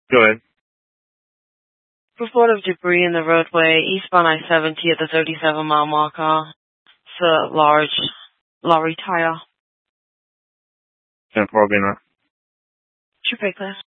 Go ahead. Report of debris in the roadway eastbound I-70 at the 37-mile marker. It's a large lorry tire. 10-4, being right. True break, class.